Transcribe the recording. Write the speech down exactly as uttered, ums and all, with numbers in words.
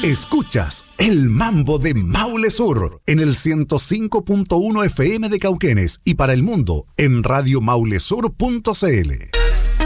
Escuchas El Mambo de Maule Sur en el ciento cinco punto uno F M de Cauquenes y para el mundo en radio maule sur punto c l.